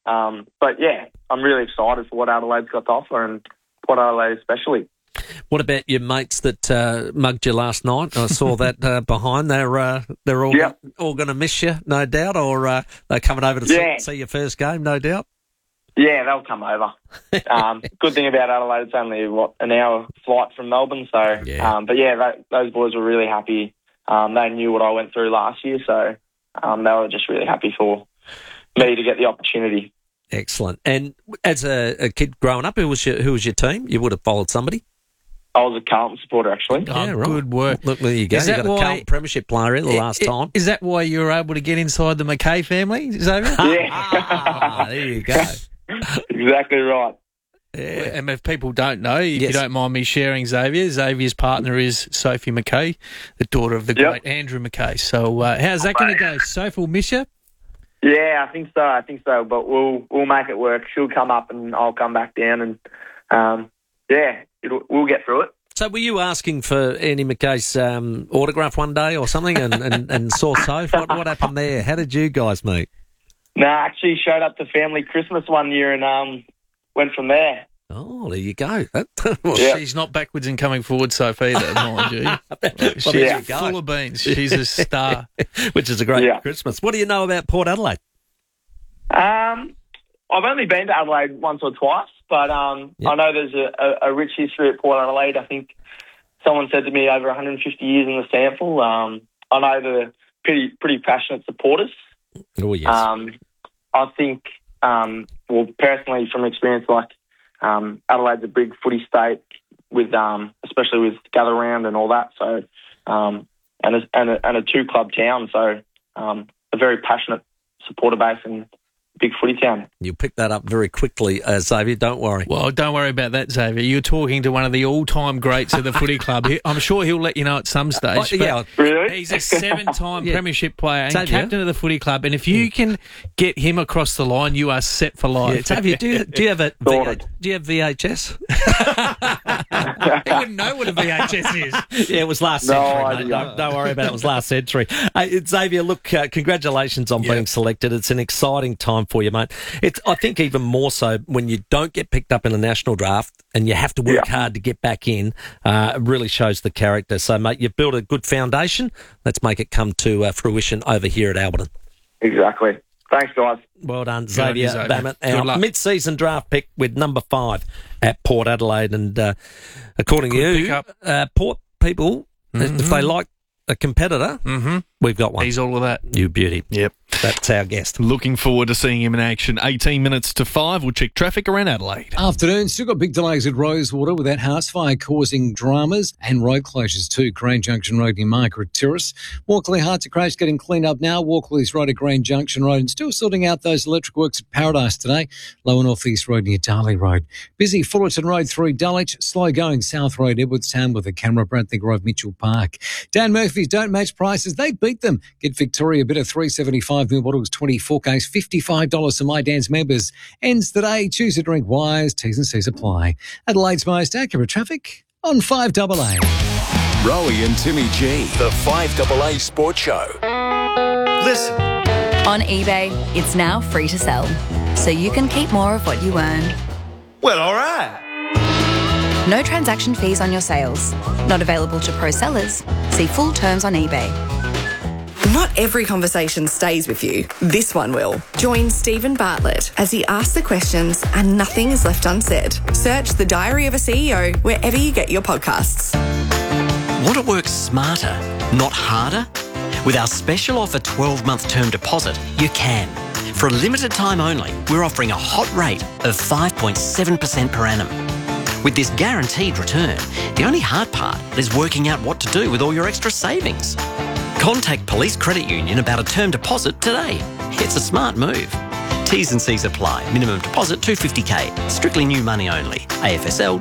But yeah, I'm really excited for what Adelaide's got to offer, and Port Adelaide especially. What about your mates that mugged you last night? I saw that behind. They're all going to miss you, no doubt, or they're coming over to see your first game, no doubt. Yeah, they'll come over. Good thing about Adelaide, it's only an hour flight from Melbourne. So, but yeah, those boys were really happy. They knew what I went through last year, so they were just really happy for me to get the opportunity. Excellent. And as a kid growing up, who was your team? You would have followed somebody. I was a Carlton supporter, actually. Yeah, right. Good work. Look, there you go. You got a Carlton premiership player in the last time. Is that why you were able to get inside the McKay family, Xavier? Yeah. There you go. Exactly right. Yeah. And if people don't know, if you don't mind me sharing Xavier's partner is Sophie McKay, the daughter of the great Andrew McKay. So how's that going to go? Sophie will miss you? Yeah, I think so. But we'll make it work. She'll come up and I'll come back down, and we'll get through it. So were you asking for Andy McKay's autograph one day or something, and saw Soph? What happened there? How did you guys meet? No, I actually showed up to family Christmas one year and went from there. Oh, there you go. She's not backwards and coming forward, Sophie, either, mind you. She's full of beans. She's a star. Which is a great Christmas. What do you know about Port Adelaide? I've only been to Adelaide once or twice, but I know there's a rich history at Port Adelaide. I think someone said to me over 150 years in the sample. I know they're pretty passionate supporters. Oh, yes. I think, personally from experience, like Adelaide's a big footy state with, especially with Gather Round and all that. So, and a two-club town. So, a very passionate supporter base and big footy town. You'll pick that up very quickly, Xavier. Don't worry. Well, don't worry about that, Xavier. You're talking to one of the all-time greats of the footy club. I'm sure he'll let you know at some stage. Really? He's a 7-time premiership player and captain of the footy club. And if you can get him across the line, you are set for life. Xavier, do you have VHS? He wouldn't know what a VHS is. Yeah, it was last century. Don't worry about it. It was last century. Xavier, look, congratulations on being selected. It's an exciting time for you, mate. It's, I think, even more so when you don't get picked up in a national draft and you have to work hard to get back in. It really shows the character. So, mate, you've built a good foundation. Let's make it come to fruition over here at Alberton. Exactly. Thanks, guys. Well done, Xavier Bammett. Our mid-season draft pick with number 5 at Port Adelaide. And according to you, Port people, if they like a competitor, we've got one. He's all of that. You beauty. Yep. That's our guest. Looking forward to seeing him in action. 18 minutes to 5. We'll check traffic around Adelaide. Afternoon. Still got big delays at Rosewater with that house fire causing dramas and road closures too. Grand Junction Road near Margaret Terrace. Walkley Hearts of Crash getting cleaned up now. Walkley's Road at Grand Junction Road and still sorting out those electric works at Paradise today. Lower North East Road near Darley Road. Busy Fullerton Road through Dulwich. Slow going South Road Edwardstown with a camera. Bradley Grove Mitchell Park. Dan Murphy's don't match prices. They beat them. Get Victoria Bitter 375 ml bottles 24 case, $55 for My Dan's members. Ends today. Choose to drink wise. T's and C's apply. Adelaide's most accurate traffic on 5AA. Rowie and Timmy G, the 5AA Sports Show. Listen. On eBay, it's now free to sell, so you can keep more of what you earn. Well, all right. No transaction fees on your sales. Not available to pro sellers. See full terms on eBay. Not every conversation stays with you. This one will. Join Stephen Bartlett as he asks the questions and nothing is left unsaid. Search The Diary of a CEO wherever you get your podcasts. Want to work smarter, not harder? With our special offer 12-month term deposit, you can. For a limited time only, we're offering a hot rate of 5.7% per annum. With this guaranteed return, the only hard part is working out what to do with all your extra savings. Contact Police Credit Union about a term deposit today. It's a smart move. T's and C's apply. Minimum deposit $250K. Strictly new money only. AFSL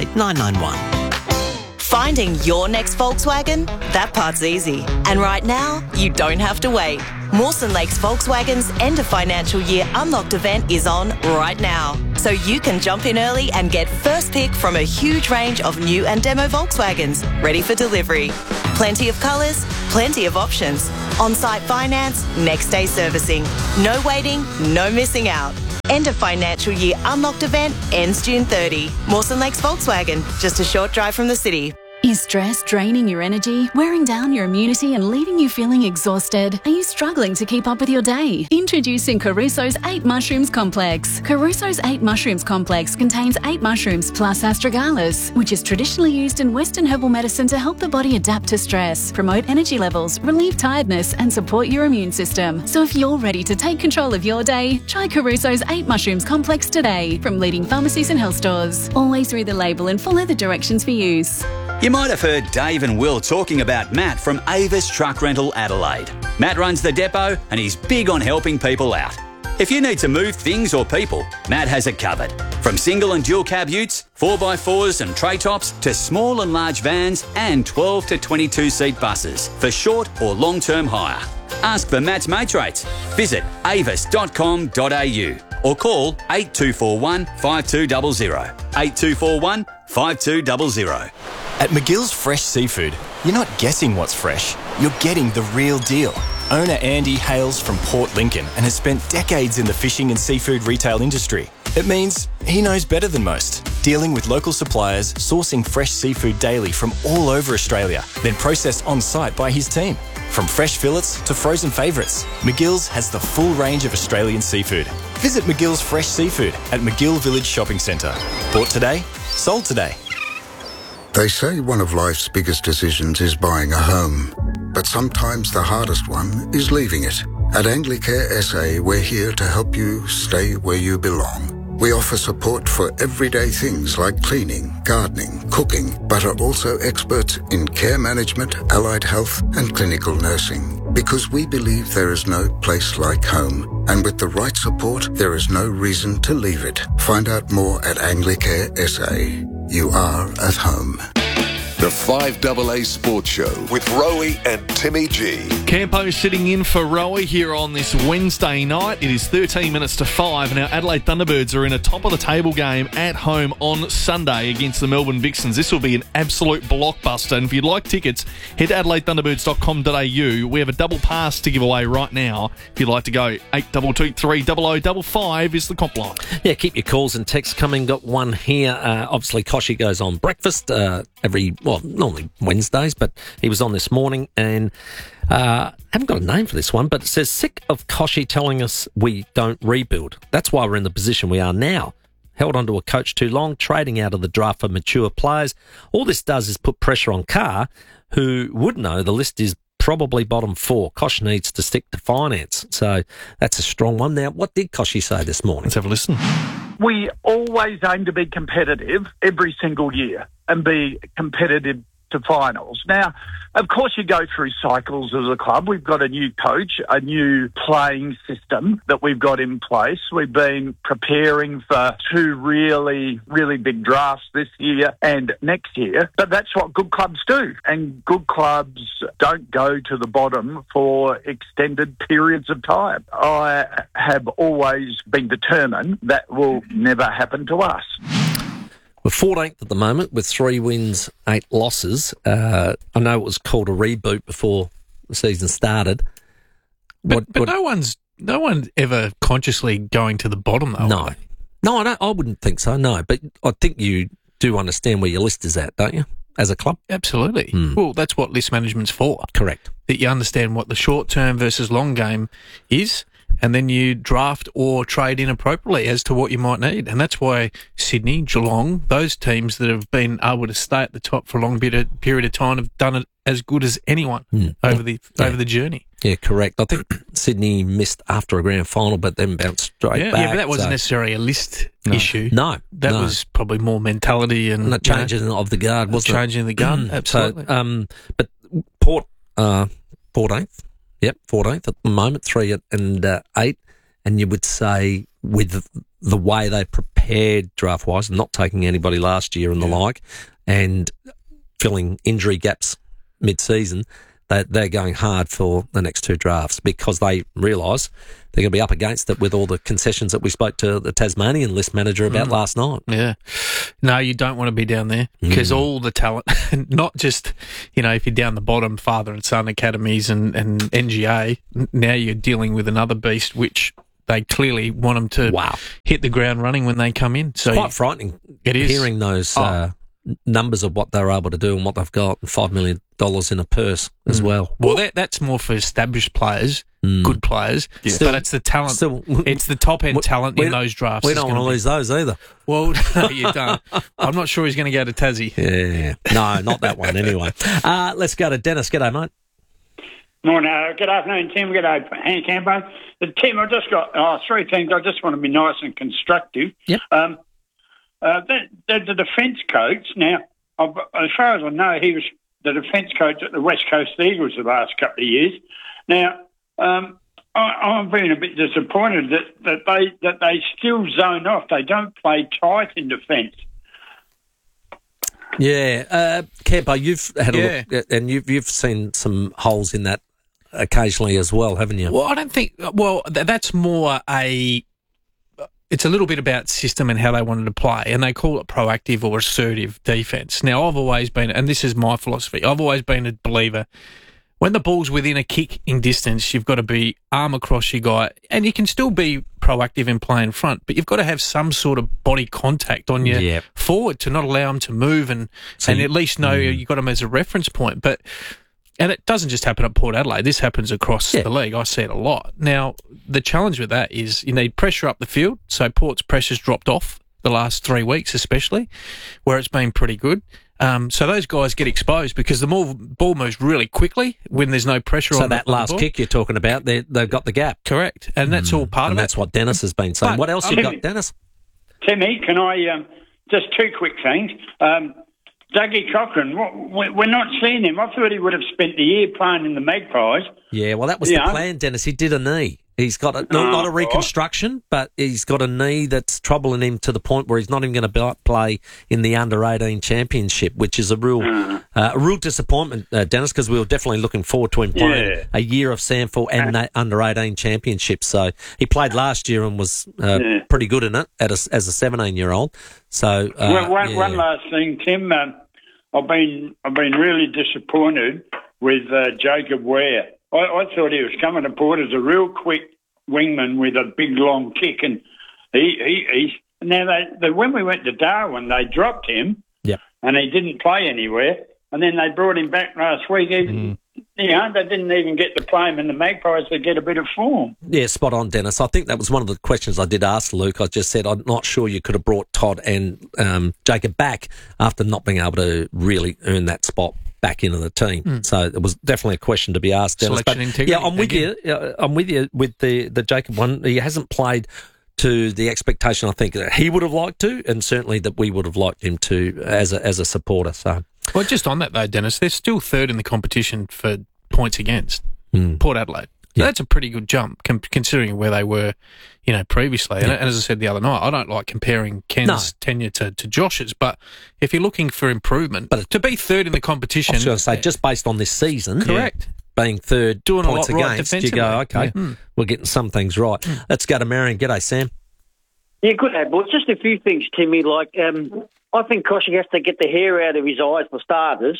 238991. Finding your next Volkswagen? That part's easy. And right now, you don't have to wait. Mawson Lakes Volkswagen's end of financial year Unlocked event is on right now. So you can jump in early and get first pick from a huge range of new and demo Volkswagens ready for delivery. Plenty of colours, plenty of options. On-site finance, next day servicing. No waiting, no missing out. End of financial year unlocked event ends June 30. Mawson Lakes Volkswagen, just a short drive from the city. Is stress draining your energy, wearing down your immunity and leaving you feeling exhausted? Are you struggling to keep up with your day? Introducing Caruso's 8 Mushrooms Complex. Caruso's 8 Mushrooms Complex contains 8 mushrooms plus astragalus, which is traditionally used in Western herbal medicine to help the body adapt to stress, promote energy levels, relieve tiredness and support your immune system. So if you're ready to take control of your day, try Caruso's 8 Mushrooms Complex today from leading pharmacies and health stores. Always read the label and follow the directions for use. You might have heard Dave and Will talking about Matt from Avis Truck Rental Adelaide. Matt runs the depot and he's big on helping people out. If you need to move things or people, Matt has it covered. From single and dual cab utes, 4x4s and tray tops, to small and large vans and 12 to 22 seat buses for short or long-term hire. Ask for Matt's mates rates. Visit avis.com.au or call 8241 5200. 8241 5200. At McGill's Fresh Seafood, you're not guessing what's fresh, you're getting the real deal. Owner Andy hails from Port Lincoln and has spent decades in the fishing and seafood retail industry. It means he knows better than most, dealing with local suppliers, sourcing fresh seafood daily from all over Australia, then processed on-site by his team. From fresh fillets to frozen favourites, McGill's has the full range of Australian seafood. Visit McGill's Fresh Seafood at McGill Village Shopping Centre. Bought today, sold today. They say one of life's biggest decisions is buying a home, but sometimes the hardest one is leaving it. At Anglicare SA, we're here to help you stay where you belong. We offer support for everyday things like cleaning, gardening, cooking, but are also experts in care management, allied health, and clinical nursing. Because we believe there is no place like home, and with the right support, there is no reason to leave it. Find out more at Anglicare SA. You are at home. The 5AA Sports Show with Rowie and Timmy G. Campo sitting in for Rowie here on this Wednesday night. It is 13 minutes to 5 and our Adelaide Thunderbirds are in a top-of-the-table game at home on Sunday against the Melbourne Vixens. This will be an absolute blockbuster, and if you'd like tickets, head to adelaidethunderbirds.com.au. We have a double pass to give away right now. If you'd like to go, 8223 0055 is the comp line. Yeah, keep your calls and texts coming. Got one here. Obviously, Koshy goes on breakfast normally Wednesdays, but he was on this morning, and I haven't got a name for this one, but it says, sick of Koshy telling us we don't rebuild. That's why we're in the position we are now. Held onto a coach too long, trading out of the draft for mature players. All this does is put pressure on Carr, who would know the list is probably bottom 4. Kosh needs to stick to finance. So that's a strong one. Now, what did Koshy say this morning? Let's have a listen. We always aim to be competitive every single year and be competitive to finals. Now, of course, you go through cycles as a club. We've got a new coach, a new playing system that we've got in place. We've been preparing for 2 really, really big drafts this year and next year. But that's what good clubs do. And good clubs don't go to the bottom for extended periods of time. I have always been determined that will never happen to us. We're 14th at the moment with 3 wins, 8 losses. I know it was called a reboot before the season started. But no one's ever consciously going to the bottom, though. No, I wouldn't think so. No, but I think you do understand where your list is at, don't you? As a club, absolutely. Well, that's what list management's for. Correct. That you understand what the short term versus long game is. And then you draft or trade in appropriately as to what you might need. And that's why Sydney, Geelong, those teams that have been able to stay at the top for a long period of time have done it as good as anyone over the journey. Yeah, correct. I think Sydney missed after a grand final, but then bounced straight back. Yeah, but that wasn't necessarily a list issue. No. That was probably more mentality and... the changing of the guard, wasn't it? Changing the guard, absolutely. So, but Port, 14th. Yep, 14th at the moment, 3 and 8. And you would say with the way they prepared draft-wise, not taking anybody last year and the like, and filling injury gaps mid-season, they're going hard for the next 2 drafts because they realise they're going to be up against it with all the concessions that we spoke to the Tasmanian list manager about last night. Yeah. No, you don't want to be down there because all the talent, not just, if you're down the bottom, father and son academies and NGA, now you're dealing with another beast which they clearly want them to hit the ground running when they come in. So it's quite frightening. It is. Hearing those numbers of what they're able to do and what they've got, $5 million in a purse as well. Well, that's more for established players, good players, but it's the talent. It's the top-end talent in those drafts. We don't want to lose those either. Well, no, you don't. I'm not sure he's going to go to Tassie. Yeah. No, not that one anyway. Let's go to Dennis. G'day, mate. Morning. Good afternoon, Tim. G'day, Hank Campo. Tim, I've just got three things. I just want to be nice and constructive. Yep. The defence coach, now, as far as I know, he was the defence coach at the West Coast Eagles the last couple of years. Now, I'm being a bit disappointed that they still zone off. They don't play tight in defence. Yeah, Campo, you've had a look, and you've seen some holes in that occasionally as well, haven't you? Well, I don't think. Well, that's more it's a little bit about system and how they wanted to play, and they call it proactive or assertive defence. Now, I've always been, and this is my philosophy, I've always been a believer, when the ball's within a kicking distance, you've got to be arm across your guy, and you can still be proactive in play in front, but you've got to have some sort of body contact on your forward to not allow them to move and at least know you've got them as a reference point. And it doesn't just happen at Port Adelaide. This happens across the league. I see it a lot. Now, the challenge with that is you need pressure up the field. So Port's pressure's dropped off the last 3 weeks especially, where it's been pretty good. So those guys get exposed because the ball moves really quickly when there's no pressure on the ball. So that last kick you're talking about, they've got the gap. Correct. And that's all part of it. And that's what Dennis has been saying. What else you got, Dennis? Timmy, can I just two quick things? Dougie Cochran, we're not seeing him. I thought he would have spent the year playing in the Magpies. Yeah, well, that was the plan, Dennis. He did a knee. He's got not a reconstruction, but he's got a knee that's troubling him to the point where he's not even going to play in the Under-18 Championship, which is a real disappointment, Dennis, because we were definitely looking forward to him playing a year of SANFL and the Under-18 Championship. So he played last year and was pretty good in it as a 17-year-old. So one last thing, Tim. I've been really disappointed with Jacob Ware. I thought he was coming to Port as a real quick wingman with a big long kick, and he's now when we went to Darwin, they dropped him, and he didn't play anywhere, and then they brought him back last week. They didn't even get to play him in the Magpies to get a bit of form. Yeah, spot on, Dennis. I think that was one of the questions I did ask Luke. I just said I'm not sure you could have brought Todd and Jacob back after not being able to really earn that spot back into the team. So it was definitely a question to be asked, Dennis. Selection integrity. Yeah, I'm with you. I'm with you with the Jacob one. He hasn't played to the expectation I think that he would have liked to, and certainly that we would have liked him to as a supporter. So, well, just on that though, Dennis, they're still third in the competition for points against Port Adelaide. So that's a pretty good jump considering where they were, previously. And as I said the other night, I don't like comparing Ken's tenure to Josh's, but if you're looking for improvement, to be third in the competition, I was going to say just based on this season, correct, being third, doing points a lot right against, you go, okay, we're getting some things right. Let's go to Marion. G'day, Sam. Yeah, good day, boys. Just a few things, Timmy. Like, I think Koshik has to get the hair out of his eyes for starters.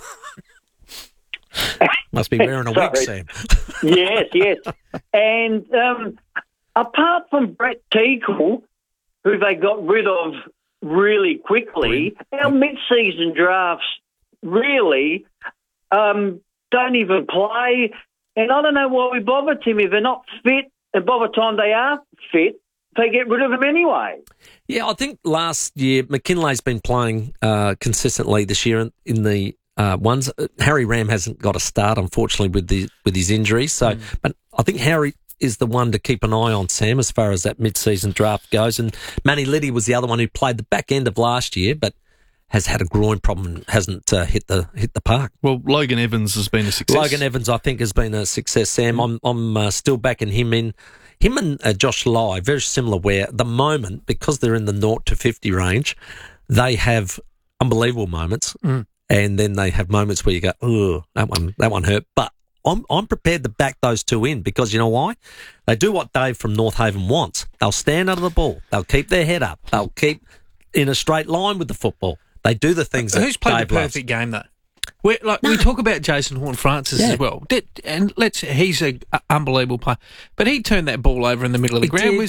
Must be wearing a wig, Sam. Yes. And apart from Brett Teakle, who they got rid of really quickly, our mid-season drafts really don't even play. And I don't know why we bother, Timmy. If they're not fit, and by the time they are fit, they get rid of them anyway. Yeah, I think last year McKinley's been playing consistently this year in the ones. Harry Ram hasn't got a start, unfortunately, with his injury. So, but I think Harry is the one to keep an eye on, Sam, as far as that mid-season draft goes. And Manny Liddy was the other one who played the back end of last year, but has had a groin problem and hasn't hit the park. Well, Logan Evans has been a success. Logan Evans, I think, has been a success, Sam. I'm still backing him in. Him and Josh Lai, very similar, where at the moment, because they're in the 0 to 50 range, they have unbelievable moments. And then they have moments where you go, oh, that one hurt. But I'm prepared to back those two in because you know why? They do what Dave from North Haven wants. They'll stand under the ball. They'll keep their head up. They'll keep in a straight line with the football. They do the things that Who's played Dave the perfect game, though? We talk about Jason Horne-Francis as well, and he's an unbelievable player, but he turned that ball over in the middle of the ground.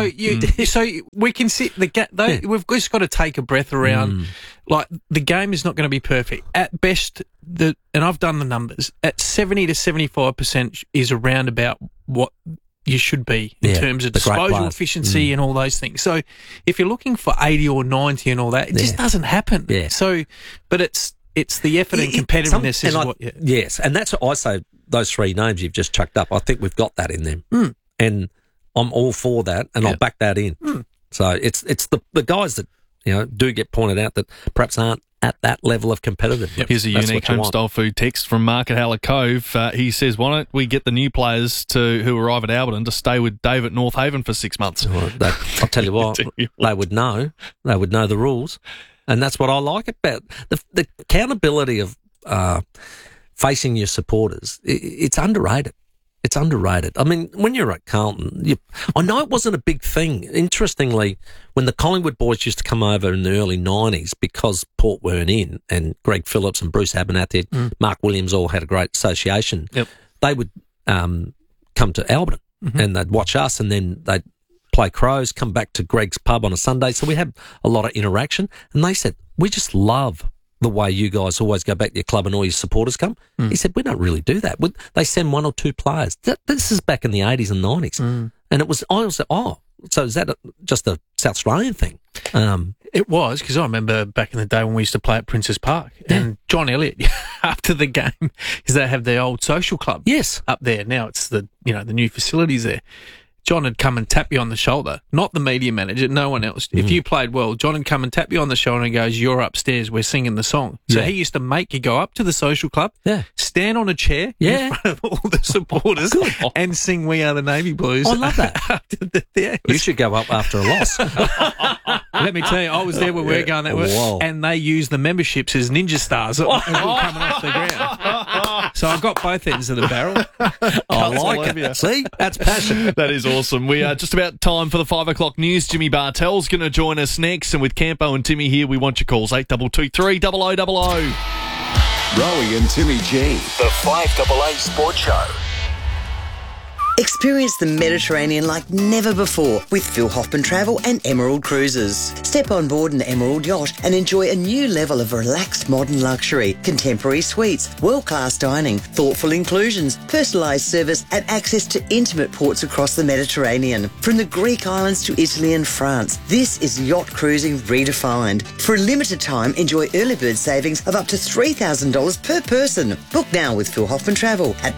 So we can see the gap. We've just got to take a breath around. Like, the game is not going to be perfect at best. And I've done the numbers. At 70 to 75% is around about what you should be in terms of disposal efficiency and all those things. So if you're looking for 80 or 90 and all that, it just doesn't happen. Yeah. So, but it's the effort and competitiveness Yes, and that's what I say, those three names you've just chucked up, I think we've got that in them. And I'm all for that, and I'll back that in. So it's the guys that, do get pointed out that perhaps aren't at that level of competitiveness. Here's a unique home-style food text from Mark at Halla Cove. He says, why don't we get the new players who arrive at Alberton to stay with Dave at North Haven for 6 months? I'll tell you what, they would know. They would know the rules. And that's what I like about the accountability of facing your supporters. It's underrated. It's underrated. I mean, when you're at Carlton, I know it wasn't a big thing. Interestingly, when the Collingwood boys used to come over in the early 90s, because Port weren't in, and Greg Phillips and Bruce Abernathy, Mark Williams all had a great association, they would come to Alberton and they'd watch us, and then they'd play Crows, come back to Greg's pub on a Sunday. So we had a lot of interaction. And they said, we just love the way you guys always go back to your club and all your supporters come. He said, we don't really do that. They send one or two players. This is back in the 80s and 90s. And I was like, so is that just a South Australian thing? It was, because I remember back in the day when we used to play at Princes Park, and John Elliott, after the game, because they have the old social club up there. Now it's the new facilities there. John would come and tap you on the shoulder, not the media manager, no one else. If you played well, John would come and tap you on the shoulder and goes, you're upstairs, we're singing the song. So he used to make you go up to the social club, stand on a chair in front of all the supporters and sing We Are the Navy Blues. I love that. You should go up after a loss. Let me tell you, I was there when we were going that way, and they used the memberships as ninja stars coming off the ground. So I got both ends of the barrel. I like it. See? That's passion. That is awesome. We are just about time for the 5 o'clock news. Jimmy Bartell's going to join us next, and with Campo and Timmy here, we want your calls, 8223 0000. Rowie and Timmy G, the 5AA Sports Show. Experience the Mediterranean like never before with Phil Hoffman Travel and Emerald Cruises. Step on board an Emerald yacht and enjoy a new level of relaxed modern luxury, contemporary suites, world-class dining, thoughtful inclusions, personalised service and access to intimate ports across the Mediterranean. From the Greek islands to Italy and France, this is yacht cruising redefined. For a limited time, enjoy early bird savings of up to $3,000 per person. Book now with Phil Hoffman Travel at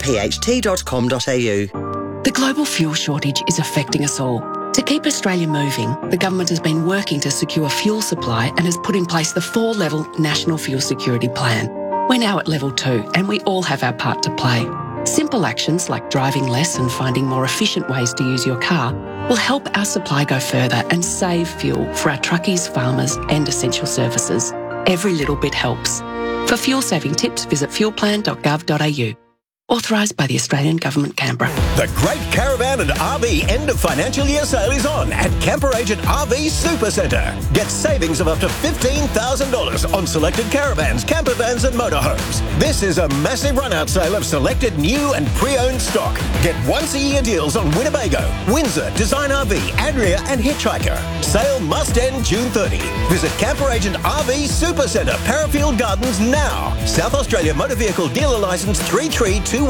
pht.com.au. The global fuel shortage is affecting us all. To keep Australia moving, the government has been working to secure fuel supply and has put in place the 4-level National Fuel Security Plan. We're now at level 2 and we all have our part to play. Simple actions like driving less and finding more efficient ways to use your car will help our supply go further and save fuel for our truckies, farmers and essential services. Every little bit helps. For fuel saving tips, visit fuelplan.gov.au. Authorised by the Australian Government, Canberra. The Great Caravan and RV End of Financial Year sale is on at Camper Agent RV Supercentre. Get savings of up to $15,000 on selected caravans, camper vans and motorhomes. This is a massive run-out sale of selected new and pre-owned stock. Get once-a-year deals on Winnebago, Windsor, Design RV, Adria and Hitchhiker. Sale must end June 30. Visit Camper Agent RV Supercentre, Parafield Gardens now. South Australia Motor Vehicle Dealer Licence 332.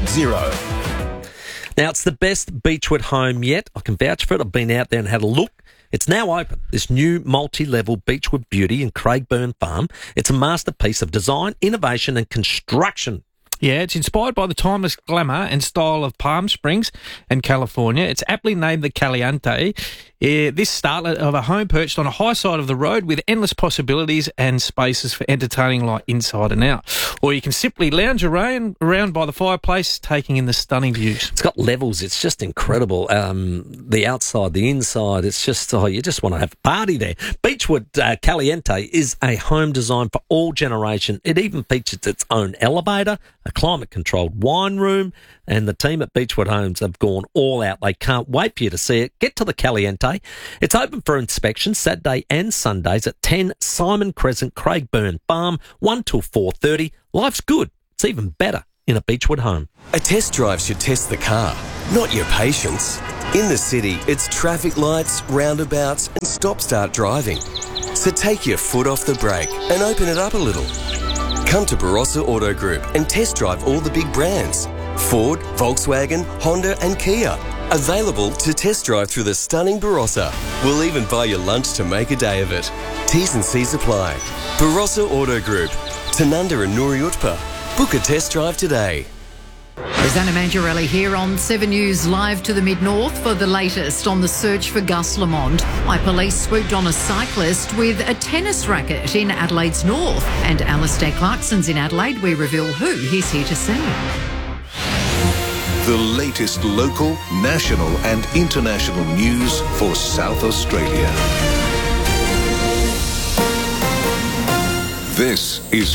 2180. Now, it's the best Beechwood home yet. I can vouch for it. I've been out there and had a look. It's now open, this new multi-level Beechwood Beauty in Craigburn Farm. It's a masterpiece of design, innovation and construction. Yeah, it's inspired by the timeless glamour and style of Palm Springs and California. It's aptly named the Caliente. This startlet of a home perched on a high side of the road with endless possibilities and spaces for entertaining like inside and out. Or you can simply lounge around by the fireplace, taking in the stunning views. It's got levels. It's just incredible. The outside, the inside, it's just, you just want to have a party there. Beechwood Caliente is a home designed for all generation. It even features its own elevator, a climate-controlled wine room, and the team at Beechwood Homes have gone all out. They can't wait for you to see it. Get to the Caliente. It's open for inspection Saturday and Sundays at 10 Simon Crescent, Craigburn Farm, 1 till 4:30. Life's good. It's even better in a Beechwood home. A test drive should test the car, not your patience. In the city, it's traffic lights, roundabouts and stop-start driving. So take your foot off the brake and open it up a little. Come to Barossa Auto Group and test drive all the big brands. Ford, Volkswagen, Honda and Kia. Available to test drive through the stunning Barossa. We'll even buy you lunch to make a day of it. T's and C's apply. Barossa Auto Group. Tanunda and Nouri Utpa. Book a test drive today. There's Anna Mangiarelli here on 7 News live to the mid-north for the latest on the search for Gus Lamond. Police swooped on a cyclist with a tennis racket in Adelaide's north. And Alistair Clarkson's in Adelaide. We reveal who he's here to see. The latest local, national and international news for South Australia. This is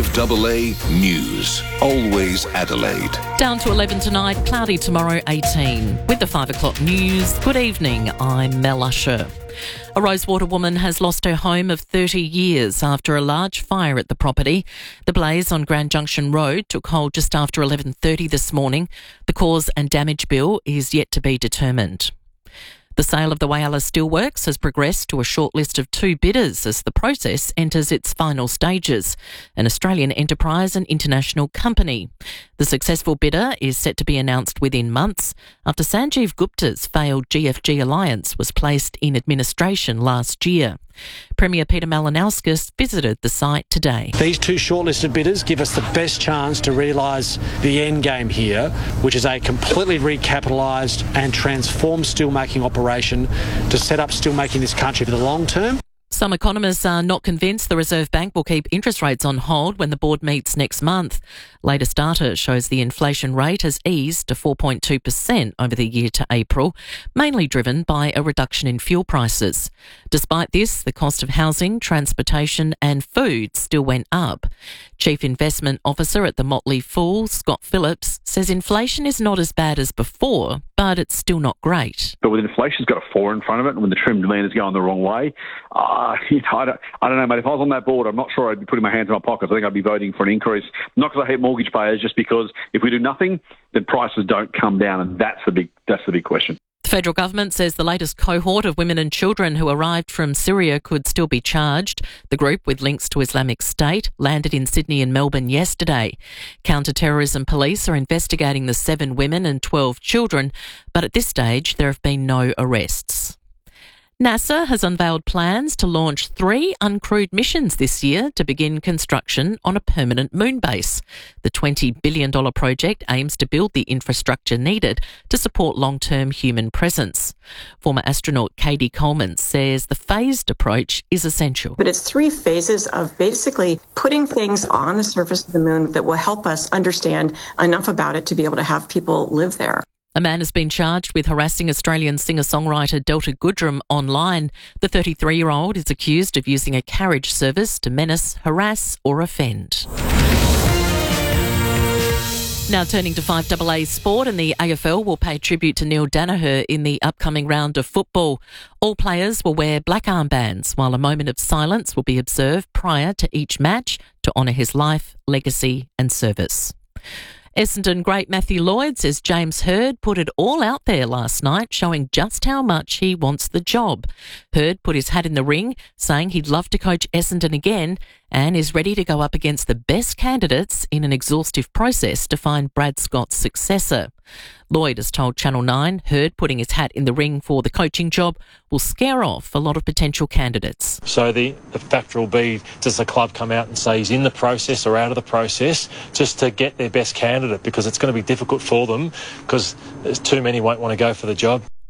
5AA News. Always Adelaide. Down to 11 tonight, cloudy tomorrow 18. With the 5 o'clock news, good evening, I'm Mel Usher. A Rosewater woman has lost her home of 30 years after a large fire at the property. The blaze on Grand Junction Road took hold just after 11:30 this morning. The cause and damage bill is yet to be determined. The sale of the Whyalla Steelworks has progressed to a short list of 2 bidders as the process enters its final stages, an Australian enterprise and international company. The successful bidder is set to be announced within months after Sanjeev Gupta's failed GFG alliance was placed in administration last year. Premier Peter Malinauskas visited the site today. These 2 shortlisted bidders give us the best chance to realise the end game here, which is a completely recapitalised and transformed steelmaking operation to set up steelmaking in this country for the long term. Some economists are not convinced the Reserve Bank will keep interest rates on hold when the board meets next month. Latest data shows the inflation rate has eased to 4.2% over the year to April, mainly driven by a reduction in fuel prices. Despite this, the cost of housing, transportation and food still went up. Chief Investment Officer at the Motley Fool, Scott Phillips, says inflation is not as bad as before, but it's still not great. But with inflation's got a 4 in front of it, and when the trim demand is going the wrong way, I don't know, mate. If I was on that board, I'm not sure I'd be putting my hands in my pockets. I think I'd be voting for an increase, not because I hate mortgage payers, just because if we do nothing, then prices don't come down, and that's the big question. The federal government says the latest cohort of women and children who arrived from Syria could still be charged. The group, with links to Islamic State, landed in Sydney and Melbourne yesterday. Counter-terrorism police are investigating the 7 women and 12 children, but at this stage there have been no arrests. NASA has unveiled plans to launch 3 uncrewed missions this year to begin construction on a permanent moon base. The $20 billion project aims to build the infrastructure needed to support long-term human presence. Former astronaut Katie Coleman says the phased approach is essential. But it's 3 phases of basically putting things on the surface of the moon that will help us understand enough about it to be able to have people live there. A man has been charged with harassing Australian singer-songwriter Delta Goodrem online. The 33-year-old is accused of using a carriage service to menace, harass or offend. Now turning to 5AA sport, and the AFL will pay tribute to Neil Danaher in the upcoming round of football. All players will wear black armbands, while a moment of silence will be observed prior to each match to honour his life, legacy and service. Essendon great Matthew Lloyd says James Hird put it all out there last night, showing just how much he wants the job. Hird put his hat in the ring, saying he'd love to coach Essendon again and is ready to go up against the best candidates in an exhaustive process to find Brad Scott's successor. Lloyd has told Channel 9 Hird putting his hat in the ring for the coaching job will scare off a lot of potential candidates. So the factor will be, does the club come out and say he's in the process or out of the process, just to get their best candidate, because it's going to be difficult for them because there's too many won't want to go for the job.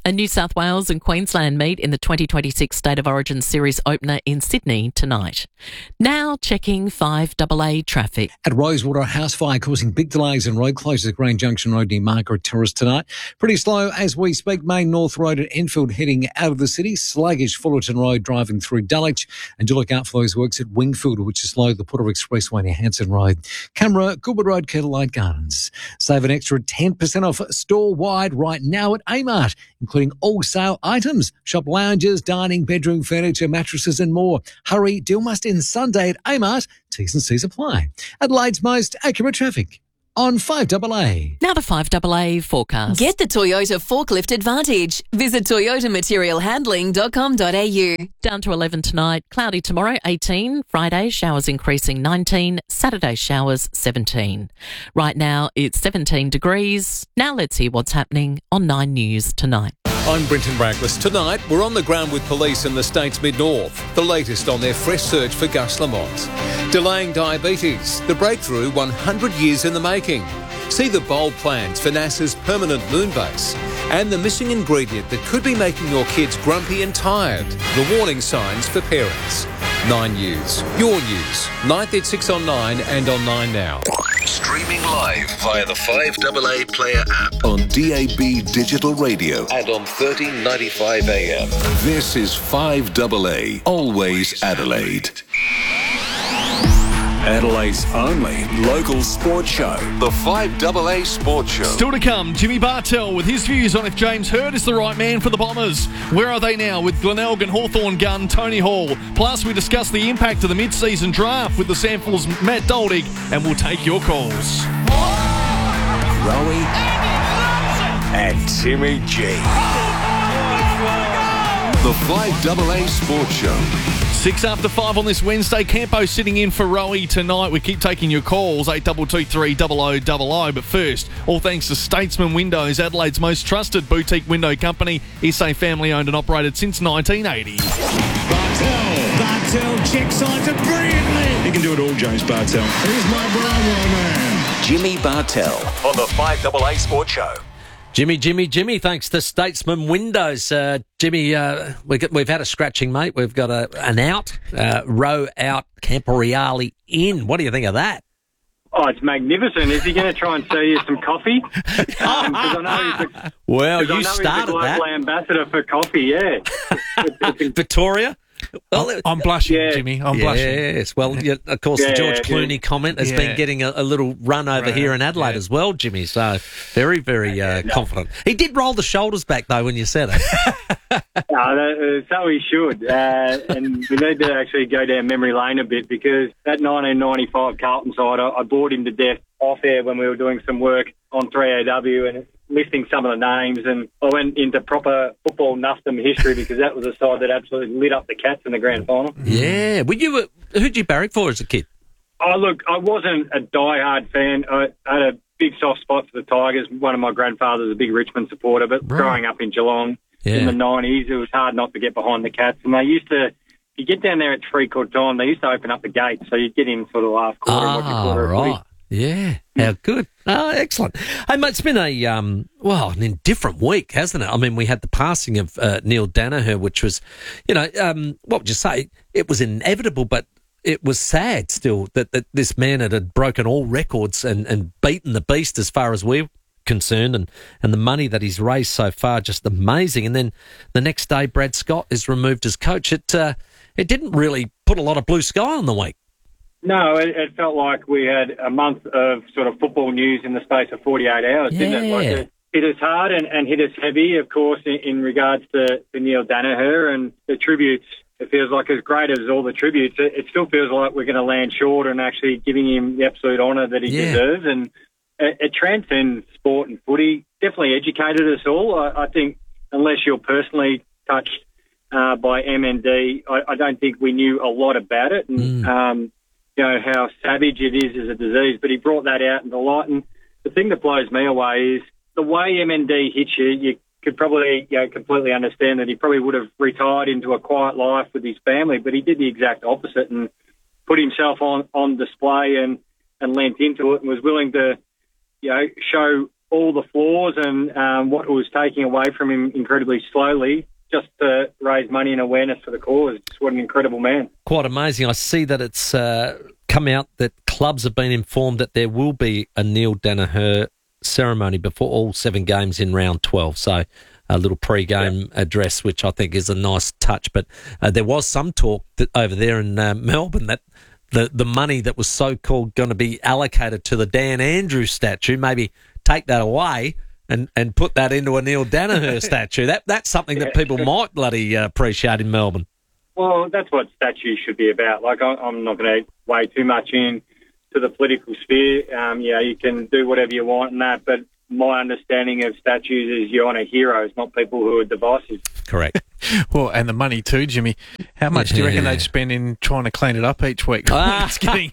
And New South Wales and Queensland meet in the 2026 State of Origin Series opener in Sydney tonight. Now checking 5AA traffic. At Rosewater, a house fire causing big delays and road closures at Green Junction Road near Margaret Terrace tonight. Pretty slow as we speak. Main North Road at Enfield heading out of the city. Sluggish Fullerton Road driving through Dulwich. And do look out for those works at Wingfield, which is slow. The Putter Expressway near Hanson Road. Camera, Goodwood Road, Kettlelight Gardens. Save an extra 10% off store-wide right now at Amart, including all sale items. Shop lounges, dining, bedroom furniture, mattresses and more. Hurry, deal must end Sunday at Amart. T's and C's apply. Adelaide's most accurate traffic on 5AA. Now the 5AA forecast. Get the Toyota Forklift Advantage. Visit toyotamaterialhandling.com.au. Down to 11 tonight, cloudy tomorrow 18, Friday showers increasing 19, Saturday showers 17. Right now it's 17 degrees. Now let's hear what's happening on 9 News tonight. I'm Brenton Braglis. Tonight, we're on the ground with police in the state's mid-north. The latest on their fresh search for Gus Lamont. Delaying diabetes, the breakthrough 100 years in the making. See the bold plans for NASA's permanent moon base. And the missing ingredient that could be making your kids grumpy and tired. The warning signs for parents. 9 News. Your news. 9th at 6 on 9 and on 9 Now. Streaming live via the 5AA Player app on DAB Digital Radio and on 1395 AM. This is 5AA, always Adelaide. Adelaide's only local sports show. The 5AA Sports Show. Still to come, Jimmy Bartell with his views on if James Hird is the right man for the Bombers. Where are they now with Glenelg Hawthorn gun Tony Hall? Plus, we discuss the impact of the mid-season draft with the Samfels Matt Doldig, and we'll take your calls. Rowie and Timmy G. The 5AA Sports Show. 6 after 5 on this Wednesday. Campo sitting in for Rowie tonight. We keep taking your calls, 8223 0000. But first, all thanks to Statesman Windows, Adelaide's most trusted boutique window company. SA family owned and operated since 1980. Bartell checks signs it brilliantly. He can do it all, James Bartell. Here's my Bravo man, Jimmy Bartell on the 5AA Sports Show. Jimmy, thanks to Statesman Windows. Jimmy, we've had a scratching, mate. We've got an out, row out, Camporeale in. What do you think of that? Oh, it's magnificent. Is he going to try and sell you some coffee? I know you started global that. ambassador for coffee, yeah. Victoria? Well, I'm blushing, yeah. Jimmy. I'm blushing. Yes. Well, of course, the George Clooney comment has been getting a little run over here in Adelaide as well, Jimmy. So very, very confident. He did roll the shoulders back, though, when you said it. So he should. And we need to actually go down memory lane a bit because that 1995 Carlton side, I bored him to death off air when we were doing some work on 3AW and listing some of the names, and I went into proper football nuffdom history because that was a side that absolutely lit up the Cats in the grand final. Yeah. Who'd you barrack for as a kid? Oh, look, I wasn't a die-hard fan. I had a big soft spot for the Tigers. One of my grandfathers was a big Richmond supporter, but growing up in Geelong in the 90s, it was hard not to get behind the Cats. And they used to, you get down there at three-quarter time, they used to open up the gates, so you'd get in for the last quarter and watch a quarter of footy. Yeah, how good. Oh, excellent. Hey, mate, it's been an indifferent week, hasn't it? I mean, we had the passing of Neil Danaher, which was, what would you say? It was inevitable, but it was sad still that this man had broken all records and beaten the beast as far as we're concerned, and the money that he's raised so far, just amazing. And then the next day, Brad Scott is removed as coach. It didn't really put a lot of blue sky on the week. No, it felt like we had a month of sort of football news in the space of 48 hours, didn't it? Like it hit us hard and hit us heavy, of course, in regards to Neil Danaher and the tributes. It feels like as great as all the tributes, it still feels like we're going to land short and actually giving him the absolute honour that he deserves. And it transcends sport and footy. Definitely educated us all. I think unless you're personally touched by MND, I don't think we knew a lot about it. And, how savage it is as a disease, but he brought that out into light. And the thing that blows me away is the way MND hits you could probably completely understand that he probably would have retired into a quiet life with his family, but he did the exact opposite and put himself on display and lent into it and was willing to, show all the flaws and what it was taking away from him incredibly slowly just to raise money and awareness for the cause. Just what an incredible man. Quite amazing. I see that it's come out that clubs have been informed that there will be a Neil Danaher ceremony before all 7 games in round 12. So a little pre-game address, which I think is a nice touch. But there was some talk that over there in Melbourne that the money that was so-called going to be allocated to the Dan Andrews statue, maybe take that away and put that into a Neil Danaher statue. That's something that people might bloody appreciate in Melbourne. Well, that's what statues should be about. Like, I'm not going to weigh too much in to the political sphere. You can do whatever you want and that, but my understanding of statues is you honour heroes, not people who are divisive. Correct. Well, and the money too, Jimmy. How much do you reckon they'd spend in trying to clean it up each week? It's getting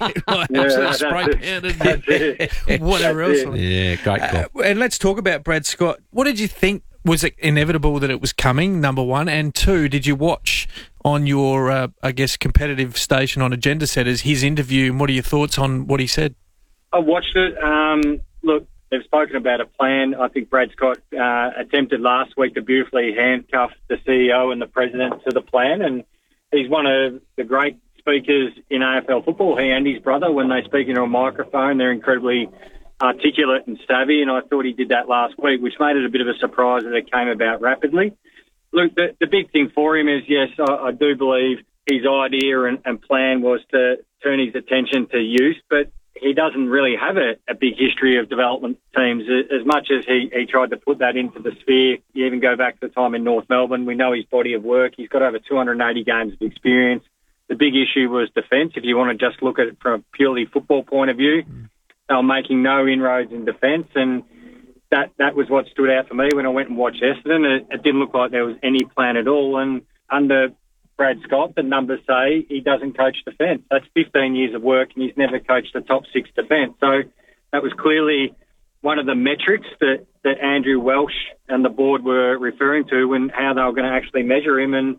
spray painted, whatever else. Yeah, great call. And let's talk about Brad Scott. What did you think? Was it inevitable that it was coming, number one? And two, did you watch on your, competitive station on Agenda Setters his interview, and what are your thoughts on what he said? I watched it. Look, they've spoken about a plan. I think Brad Scott attempted last week to beautifully handcuff the CEO and the president to the plan, and he's one of the great speakers in AFL football. He and his brother, when they speak into a microphone, they're incredibly articulate and savvy, and I thought he did that last week, which made it a bit of a surprise that it came about rapidly. Look, the big thing for him is, yes, I do believe his idea and plan was to turn his attention to youth, but he doesn't really have a big history of development teams. As much as he tried to put that into the sphere, you even go back to the time in North Melbourne, we know his body of work. He's got over 280 games of experience. The big issue was defence. If you want to just look at it from a purely football point of view, they were making no inroads in defence, and that was what stood out for me when I went and watched Essendon. It didn't look like there was any plan at all, and under Brad Scott, the numbers say he doesn't coach defence. That's 15 years of work, and he's never coached the top 6 defence. So that was clearly one of the metrics that Andrew Welsh and the board were referring to and how they were going to actually measure him, and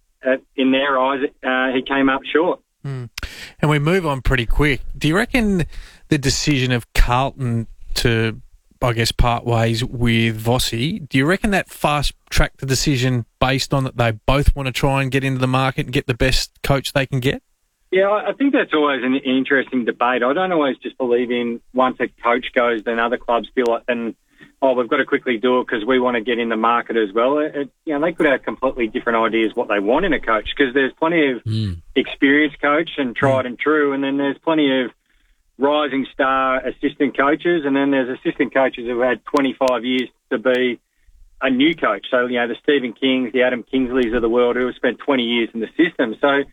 in their eyes, he came up short. And we move on pretty quick. Do you reckon the decision of Carlton to, I guess, part ways with Vossi, do you reckon that fast-tracked the decision based on that they both want to try and get into the market and get the best coach they can get? Yeah, I think that's always an interesting debate. I don't always just believe in once a coach goes, then other clubs feel like, we've got to quickly do it because we want to get in the market as well. They could have completely different ideas what they want in a coach, because there's plenty of experienced coach and tried and true, and then there's plenty of rising star assistant coaches, and then there's assistant coaches who had 25 years to be a new coach. So, the Stephen Kings, the Adam Kingsleys of the world who have spent 20 years in the system. So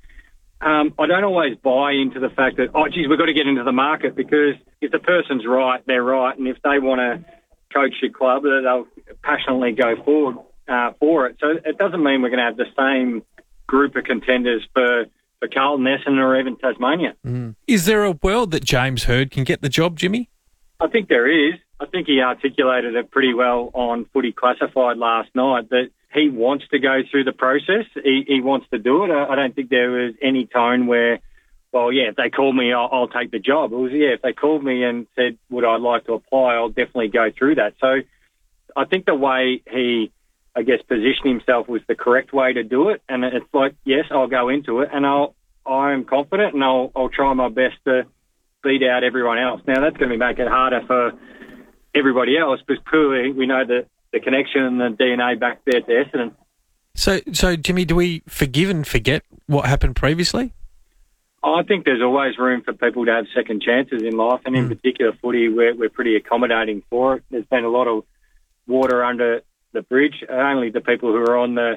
I don't always buy into the fact that, we've got to get into the market, because if the person's right, they're right, and if they want to coach your club, they'll passionately go forward for it. So it doesn't mean we're going to have the same group of contenders for Carlton, Essendon, or even Tasmania. Is there a world that James Hird can get the job, Jimmy? I think there is. I think he articulated it pretty well on Footy Classified last night, that he wants to go through the process. He wants to do it. I don't think there was any tone where, if they call me, I'll take the job. It was, if they called me and said, would I like to apply, I'll definitely go through that. So I think the way he, positioned himself was the correct way to do it. And it's like, yes, I'll go into it, and I'm confident, and I'll try my best to beat out everyone else. Now, that's going to make it harder for everybody else, because clearly we know that the connection and the DNA back there to Essendon. So Jimmy, do we forgive and forget what happened previously? I think there's always room for people to have second chances in life, and in particular footy, we're pretty accommodating for it. There's been a lot of water under the bridge. Only the people who are on the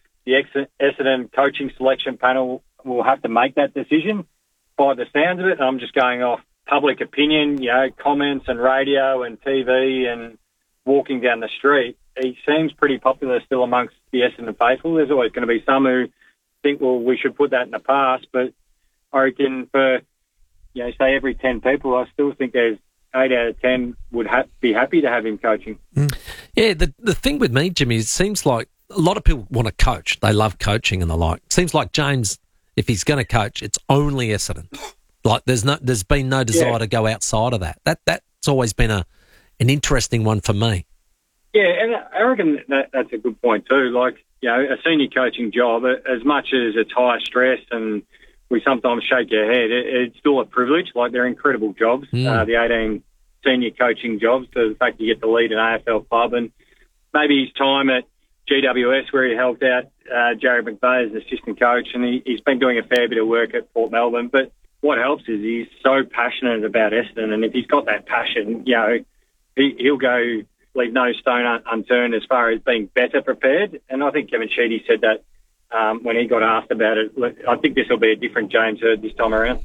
Essendon coaching selection panel will have to make that decision. By the sounds of it, I'm just going off public opinion, comments and radio and TV and walking down the street. He seems pretty popular still amongst the Essendon faithful. There's always going to be some who think, we should put that in the past, but I reckon for, say every 10 people, I still think there's 8 out of 10 would be happy to have him coaching. Yeah, the thing with me, Jimmy, it seems like a lot of people want to coach. They love coaching and the like. It seems like James, if he's going to coach, it's only Essendon. Like there's been no desire to go outside of that. That's always been an interesting one for me. Yeah, and I reckon that's a good point too. Like, you know, a senior coaching job, as much as it's high stress and we sometimes shake our head, it's still a privilege. Like, they're incredible jobs, the 18 senior coaching jobs, the fact you get to lead an AFL club. And maybe his time at GWS, where he helped out Jared McVeigh as an assistant coach, and he's been doing a fair bit of work at Port Melbourne. But what helps is he's so passionate about Essendon, and if he's got that passion, you know, he'll go leave no stone unturned as far as being better prepared. And I think Kevin Sheedy said that when he got asked about it. I think this will be a different James Hird this time around.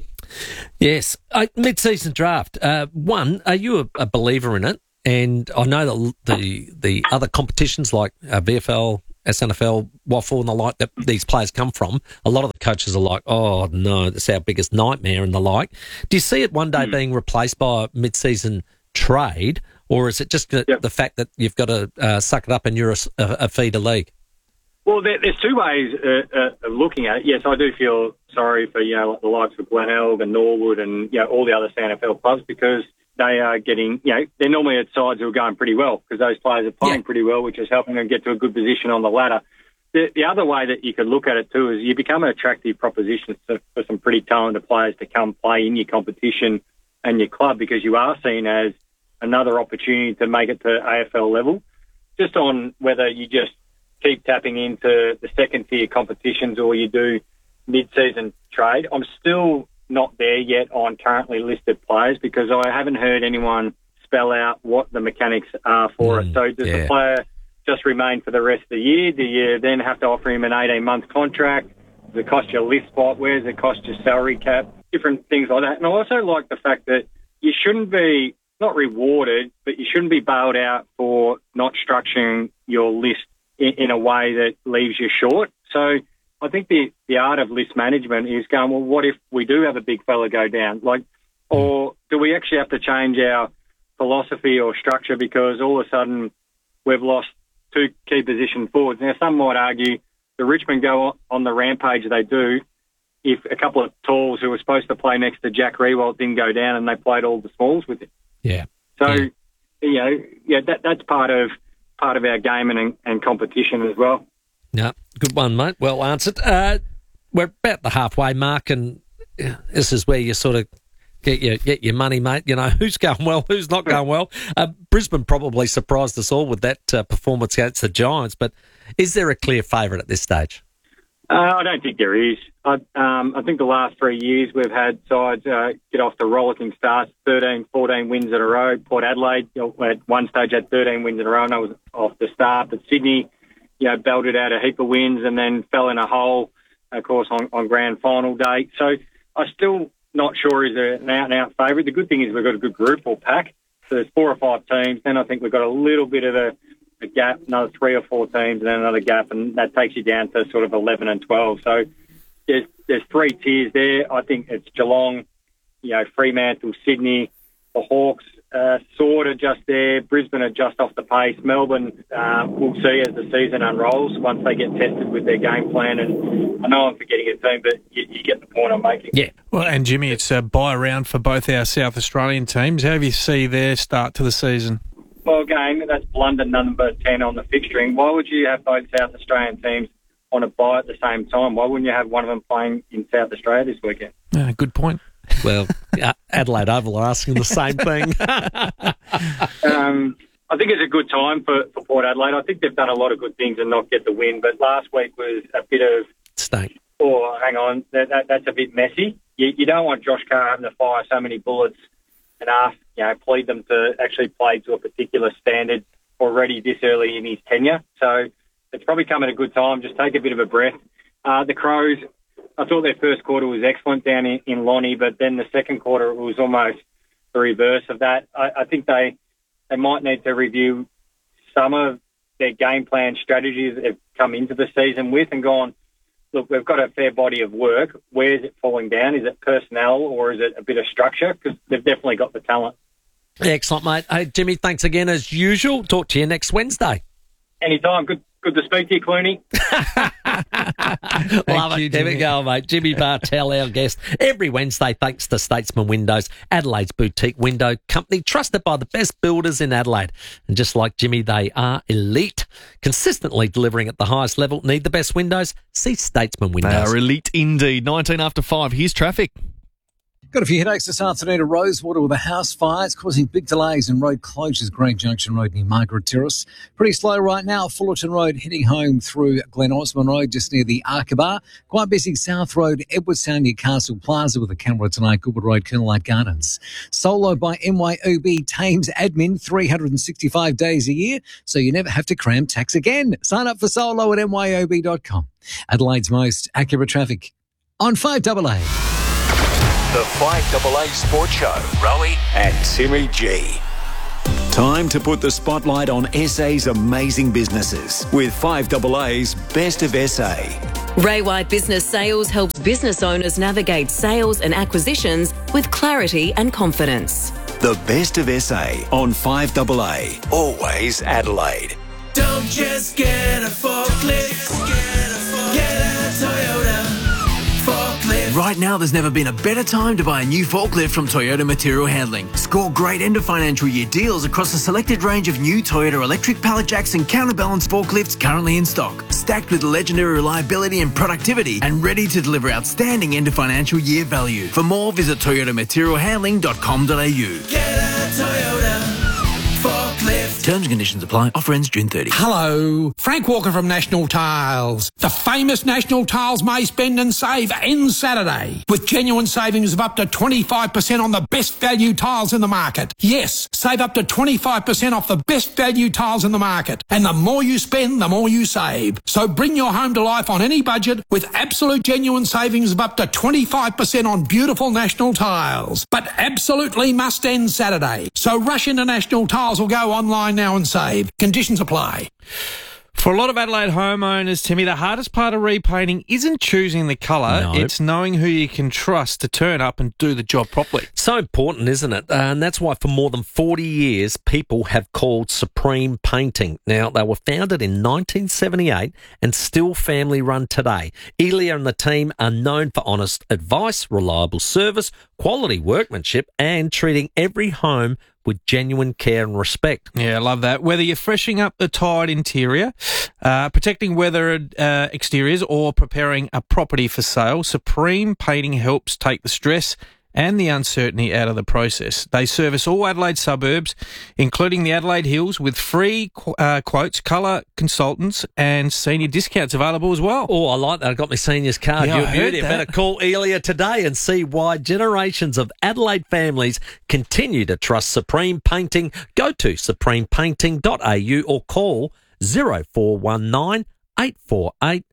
Yes. Mid-season draft. One, are you a believer in it? And I know that the other competitions like VFL, SNFL, Waffle and the like that these players come from, a lot of the coaches are like, oh, no, that's our biggest nightmare and the like. Do you see it one day being replaced by a mid-season trade, or is it just the fact that you've got to suck it up and you're a feeder league? Well, there's two ways of looking at it. Yes, I do feel sorry for, you know, the likes of Glenelg and Norwood and, you know, all the other SANFL clubs, because they are getting, you know, they're normally at sides who are going pretty well because those players are playing pretty well, which is helping them get to a good position on the ladder. The other way that you could look at it too is you become an attractive proposition for some pretty talented players to come play in your competition and your club, because you are seen as another opportunity to make it to AFL level. Just on whether you just keep tapping into the second-tier competitions or you do mid-season trade. I'm still not there yet on currently listed players because I haven't heard anyone spell out what the mechanics are for it. So does the player just remain for the rest of the year? Do you then have to offer him an 18-month contract? Does it cost you a lift spot? Where does it cost you salary cap? Different things like that. And I also like the fact that you shouldn't be, not rewarded, but you shouldn't be bailed out for not structuring your list in a way that leaves you short. So I think the art of list management is going, well, what if we do have a big fella go down? Like, or do we actually have to change our philosophy or structure because all of a sudden we've lost two key position forwards? Now, some might argue the Richmond go on the rampage they do if a couple of talls who were supposed to play next to Jack Riewoldt didn't go down and they played all the smalls with him. Yeah. So, you know, that's part of our game and competition as well. Yeah, good one, mate. Well answered. We're about the halfway mark, and this is where you sort of get your money, mate. You know, who's going well, who's not going well. Brisbane probably surprised us all with that performance against the Giants, but is there a clear favourite at this stage? I don't think there is. I think the last 3 years we've had sides get off the rollicking starts, 13, 14 wins in a row. Port Adelaide at one stage had 13 wins in a row, and that was off the start. But Sydney, you know, belted out a heap of wins and then fell in a hole, of course, on grand final day. So I'm still not sure is an out-and-out favourite. The good thing is we've got a good group or pack. So there's 4 or 5 teams. Then I think we've got a little bit of a gap, another 3 or 4 teams, and then another gap, and that takes you down to sort of 11 and 12. So there's 3 tiers there. I think it's Geelong, you know, Fremantle, Sydney, the Hawks, sort of just there. Brisbane are just off the pace. Melbourne, we'll see as the season unrolls once they get tested with their game plan. And I know I'm forgetting a team, but you get the point I'm making. Yeah. Well, and Jimmy, it's a bye round for both our South Australian teams. How do you see their start to the season? Well, again, that's blunder number 10 on the fixturing. Why would you have both South Australian teams on a bye at the same time? Why wouldn't you have one of them playing in South Australia this weekend? Good point. Well, Adelaide Oval are asking the same thing. I think it's a good time for Port Adelaide. I think they've done a lot of good things and not get the win, but last week was a bit of... Stink. Oh, hang on, that's a bit messy. You don't want Josh Carr having to fire so many bullets and plead them to actually play to a particular standard already this early in his tenure. So it's probably come at a good time. Just take a bit of a breath. The Crows, I thought their first quarter was excellent down in Lonnie, but then the second quarter was almost the reverse of that. I think they might need to review some of their game plan strategies that have come into the season with and gone, look, we've got a fair body of work. Where is it falling down? Is it personnel or is it a bit of structure? Because they've definitely got the talent. Excellent, mate. Hey, Jimmy, thanks again as usual. Talk to you next Wednesday. Anytime. Good Good to speak to you, Clooney. Love it. There we go, mate. Jimmy Bartell, our guest, every Wednesday, thanks to Statesman Windows, Adelaide's boutique window company, trusted by the best builders in Adelaide. And just like Jimmy, they are elite, consistently delivering at the highest level. Need the best windows? See Statesman Windows. They are elite indeed. 19 after 5. Here's traffic. Got a few headaches this afternoon at Rosewater with a house fire. It's causing big delays and road closures. Grange Junction Road near Margaret Terrace. Pretty slow right now. Fullerton Road heading home through Glen Osmond Road just near the Arkabar. Quite busy South Road, Edwardstown near Castle Plaza with a camera tonight. Goodwood Road, Kennelite Gardens. Solo by MYOB Thames Admin 365 days a year, so you never have to cram tax again. Sign up for Solo at myob.com. Adelaide's most accurate traffic on 5AA. The 5AA Sports Show, Rowie and Timmy G. Time to put the spotlight on SA's amazing businesses with 5AA's Best of SA. Ray White Business Sales helps business owners navigate sales and acquisitions with clarity and confidence. The Best of SA on 5AA, always Adelaide. Don't just get a forklift, get a Toyota forklift. Right now, there's never been a better time to buy a new forklift from Toyota Material Handling. Score great end of financial year deals across a selected range of new Toyota electric pallet jacks and counterbalance forklifts currently in stock, stacked with legendary reliability and productivity and ready to deliver outstanding end of financial year value. For more, visit toyotamaterialhandling.com.au. Get a Toyota forklift. Terms and conditions apply. Offer ends June 30. Hello, Frank Walker from National Tiles. The famous National Tiles May Spend and Save ends Saturday with genuine savings of up to 25% on the best value tiles in the market. Yes, save up to 25% off the best value tiles in the market. And the more you spend, the more you save. So bring your home to life on any budget with absolute genuine savings of up to 25% on beautiful National Tiles. But absolutely must end Saturday. So rush into National Tiles or go online now and save. Conditions apply. For a lot of Adelaide homeowners, Timmy, the hardest part of repainting isn't choosing the colour, it's knowing who you can trust to turn up and do the job properly. So important, isn't it? And that's why for more than 40 years, people have called Supreme Painting. Now, they were founded in 1978 and still family run today. Elia and the team are known for honest advice, reliable service, quality workmanship, and treating every home with genuine care and respect. Yeah, I love that. Whether you're freshening up the tired interior, protecting weathered exteriors, or preparing a property for sale, Supreme Painting helps take the stress and the uncertainty out of the process. They service all Adelaide suburbs, including the Adelaide Hills, with free quotes, colour consultants and senior discounts available as well. Oh, I like that. I got my seniors card. Yeah, You're a beauty. Better call Elia today and see why generations of Adelaide families continue to trust Supreme Painting. Go to supremepainting.au or call 0419 848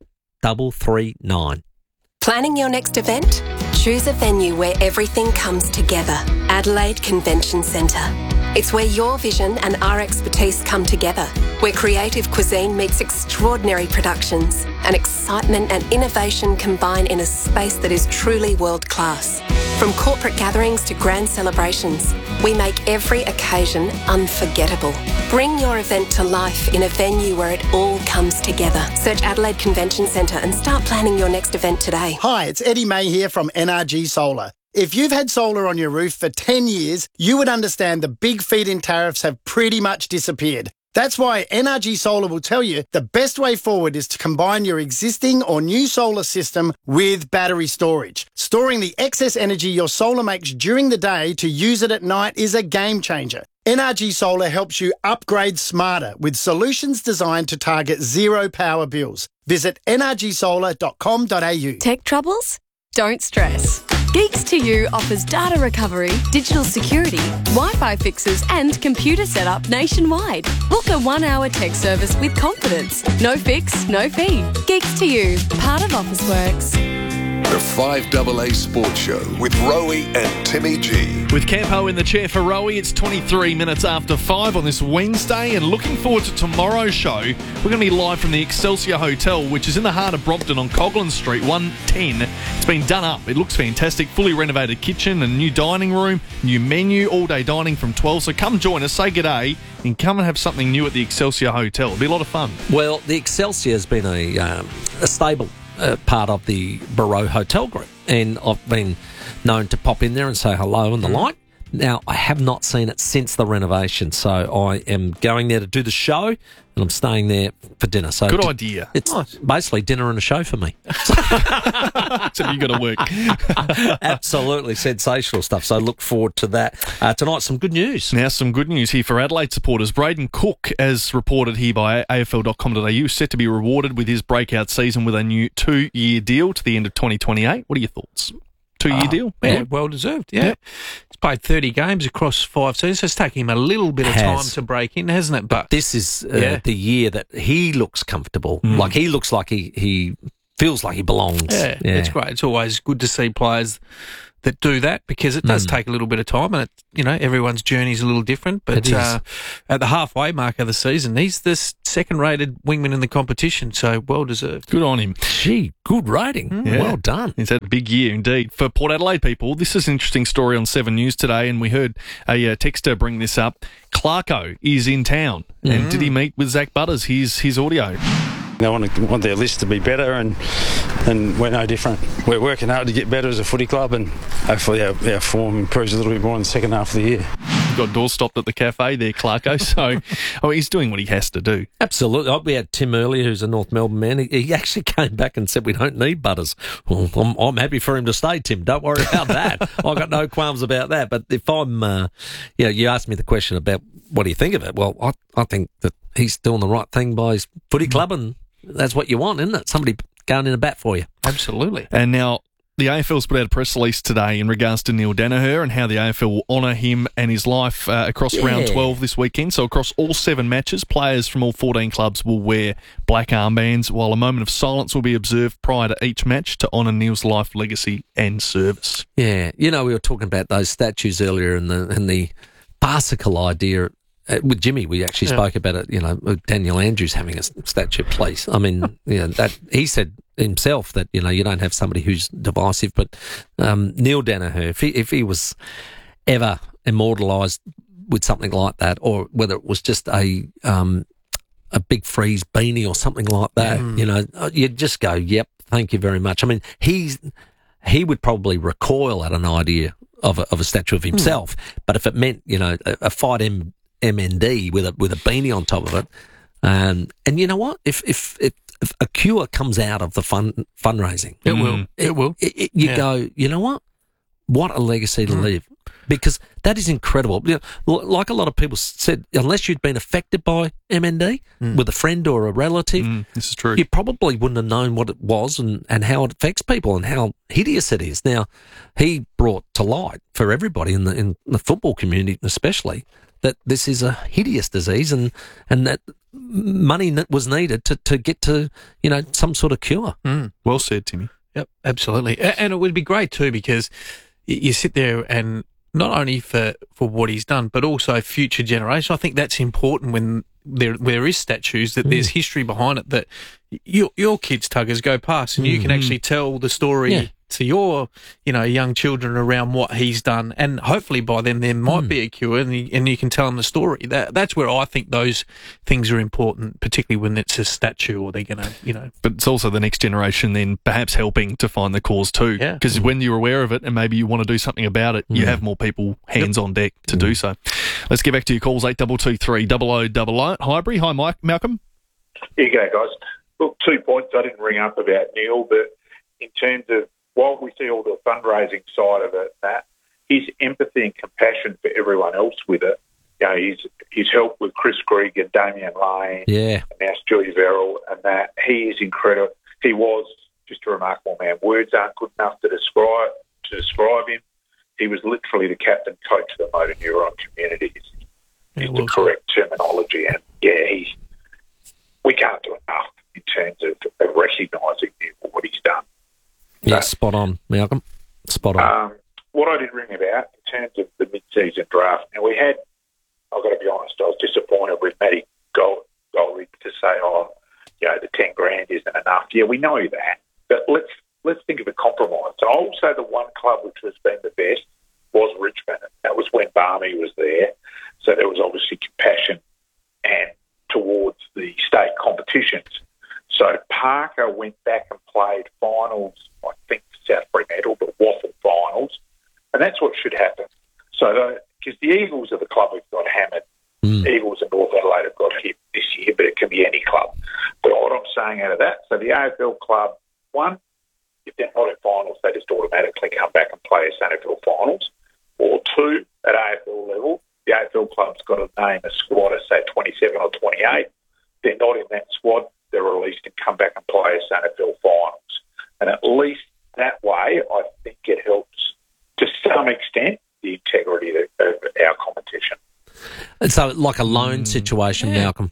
339. Planning your next event? Choose a venue where everything comes together. Adelaide Convention Centre. It's where your vision and our expertise come together, where creative cuisine meets extraordinary productions and excitement and innovation combine in a space that is truly world-class. From corporate gatherings to grand celebrations, we make every occasion unforgettable. Bring your event to life in a venue where it all comes together. Search Adelaide Convention Centre and start planning your next event today. Hi, it's Eddie May here from NRG Solar. If you've had solar on your roof for 10 years, you would understand the big feed-in tariffs have pretty much disappeared. That's why NRG Solar will tell you the best way forward is to combine your existing or new solar system with battery storage. Storing the excess energy your solar makes during the day to use it at night is a game changer. NRG Solar helps you upgrade smarter with solutions designed to target zero power bills. Visit nrgsolar.com.au. Tech troubles? Don't stress. Geeks to You offers data recovery, digital security, Wi-Fi fixes and computer setup nationwide. Book a 1-hour tech service with confidence. No fix, no fee. Geeks to You, part of Officeworks. The 5AA Sports Show with Rowie and Timmy G. With Campo in the chair for Rowie, it's 23 minutes after 5 on this Wednesday, and looking forward to tomorrow's show. We're going to be live from the Excelsior Hotel, which is in the heart of Brompton on Coghlan Street, 110. It's been done up. It looks fantastic. Fully renovated kitchen, a new dining room, new menu, all-day dining from 12. So come join us, say g'day, and come and have something new at the Excelsior Hotel. It'll be a lot of fun. Well, the Excelsior has been a stable part of the Barrow Hotel Group, and I've been known to pop in there and say hello and the like. Now, I have not seen it since the renovation, so I am going there to do the show, and I'm staying there for dinner. So good idea. It's basically dinner and a show for me. So you got to work. Absolutely sensational stuff. So look forward to that. Tonight, some good news. Now, some good news here for Adelaide supporters. Braden Cook, as reported here by AFL.com.au, is set to be rewarded with his breakout season with a new 2-year deal to the end of 2028. What are your thoughts? 2-year deal? Yeah, well deserved, yeah. He's played 30 games across 5 seasons, so it's taken him a little bit of time to break in, hasn't it? But this is the year that he looks comfortable. Like, he looks like he feels like he belongs. Yeah, it's great. It's always good to see players that do that, because it does take a little bit of time, and everyone's journey is a little different. But at the halfway mark of the season, he's the second-rated wingman in the competition, so well deserved. Good on him. Gee, good rating. Yeah. Well done. He's had a big year indeed. For Port Adelaide people, this is an interesting story on 7 News today, and we heard a texter bring this up. Clarko is in town, and did he meet with Zach Butters? Here's his audio. They want their list to be better, and we're no different. We're working hard to get better as a footy club, and hopefully our form improves a little bit more in the second half of the year. Got door stopped at the cafe there, Clarko, so he's doing what he has to do. Absolutely. We had Tim earlier, who's a North Melbourne man. He actually came back and said, we don't need Butters. Well, I'm happy for him to stay, Tim. Don't worry about that. I've got no qualms about that. But if I'm, you asked me the question about what do you think of it? Well, I think that he's doing the right thing by his footy club, and that's what you want, isn't it? Somebody going in a bat for you. Absolutely. And now the AFL's put out a press release today in regards to Neil Danaher and how the AFL will honour him and his life across round 12 this weekend. So across all 7 matches, players from all 14 clubs will wear black armbands, while a moment of silence will be observed prior to each match to honour Neil's life, legacy and service. Yeah. We were talking about those statues earlier and the farcical idea. With Jimmy, we actually spoke about it, with Daniel Andrews having a statue, please. I mean, that he said himself that, you don't have somebody who's divisive, but Neil Danaher, if he was ever immortalised with something like that, or whether it was just a big freeze beanie or something like that, you'd just go, yep, thank you very much. I mean, he would probably recoil at an idea of a statue of himself, but if it meant, a fight MND with a beanie on top of it, and you know what? If a cure comes out of the fundraising, it will. You go, you know what? What a legacy to leave, because that is incredible. Like a lot of people said, unless you'd been affected by MND with a friend or a relative, this is true. You probably wouldn't have known what it was and how it affects people and how hideous it is. Now, he brought to light for everybody in the football community, especially, that this is a hideous disease and that money was needed to get to, some sort of cure. Well said, Timmy. Yep, absolutely. And it would be great too, because you sit there and not only for what he's done, but also future generations. I think that's important when there is statues, that there's history behind it, that your kids, Tuggers, go past and you can actually tell the story to your, young children around what he's done, and hopefully by then there might be a cure, and you can tell them the story. That's where I think those things are important, particularly when it's a statue or they're going to, But it's also the next generation then perhaps helping to find the cause too. Because when you're aware of it and maybe you want to do something about it, you have more people hands on deck to do so. Let's get back to your calls, 8223 0000. Highbury. Hi, Malcolm. Here you go, guys. Look, 2 points. I didn't ring up about Neil, but in terms of, while we see all the fundraising side of it, his empathy and compassion for everyone else with it, his help with Chris Grigg and Damien Lane, and now Julie Verrill, and that, he is incredible. He was just a remarkable man. Words aren't good enough to describe him. He was literally the captain coach of the motor neuron community. Is the correct terminology, and we can't do enough in terms of recognising what he's done. Yeah, spot on, Malcolm. Spot on. What I did ring about in terms of the mid-season draft, now we had, I've got to be honest, I was disappointed with Matty Goldie to say, the 10 grand isn't enough. Yeah, we know that, but let's think of a compromise. So I'll say the one club which has been the best was Richmond. That was when Barmy was there, so there was obviously compassion and towards the state competitions. So Parker went back and played finals, I think South Fremantle, but Waffle finals, and that's what should happen. So because the Eagles are the club who've got hammered. Eagles and North Adelaide have got hit this year, but it can be any club. But what I'm saying out of that, so the AFL club, one, if they're not in finals, they just automatically come back and play SANFL finals. Or two, at AFL level, the AFL club's got to name a squad of, say, 27 or 28. They're not in that squad, they're released and come back and play SANFL finals. And at least that way, I think it helps, to some extent, the integrity of our competition. And so, like a loan situation, Malcolm.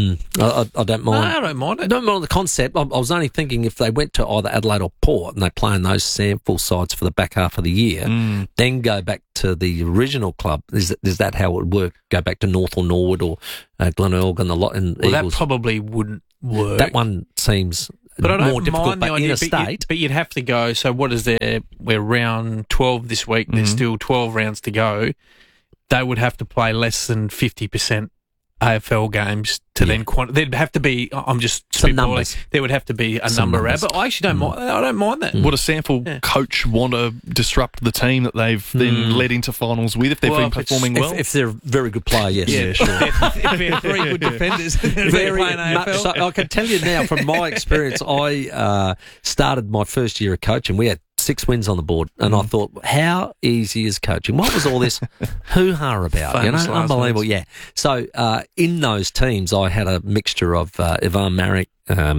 I don't mind. No, I don't mind it. I don't mind the concept. I was only thinking if they went to either Adelaide or Port and they play in those sample sides for the back half of the year, then go back to the original club. Is that how it would work? Go back to North or Norwood or Glenelg and the lot in Eagles? That probably wouldn't work. That one seems more difficult, but in a state. But you'd have to go, so what is there? We're round 12 this week. There's still 12 rounds to go. They would have to play less than 50% AFL games to then there'd have to be. I'm just spitballing. There would have to be a number around, but I actually don't mind. I don't mind that. Would a sample coach want to disrupt the team that they've then led into finals with if they've been performing well? If they're a very good player, yes. Yeah, sure. if they're very good defenders, very much so. I can tell you now from my experience. I started my first year of coaching. We had 6 wins on the board, and I thought, how easy is coaching? What was all this hoo-ha about? Unbelievable, yeah. So in those teams, I had a mixture of Ivan Marek,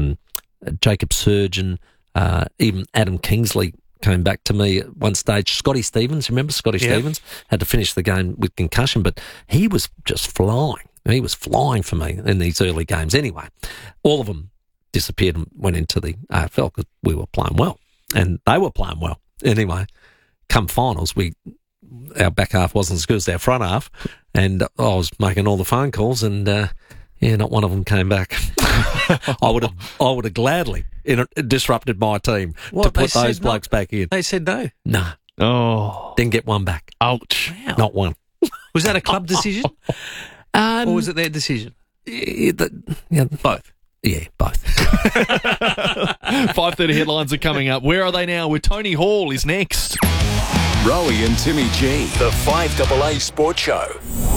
Jacob Surgeon, even Adam Kingsley came back to me at one stage. Scotty Stevens, remember Scotty Stevens? Had to finish the game with concussion, but he was just flying. He was flying for me in these early games. Anyway, all of them disappeared and went into the AFL because we were playing well. And they were playing well. Anyway, come finals, our back half wasn't as good as our front half, and I was making all the phone calls, and not one of them came back. I would have gladly disrupted my team to put those blokes back in. They said no. Nah. Oh. Didn't get one back. Ouch. Wow. Not one. Was that a club decision? Or was it their decision? Both. Yeah, both. 5:30 headlines are coming up. Where are they now? With Tony Hall is next. Rowie and Timmy G, the 5AA Sports Show.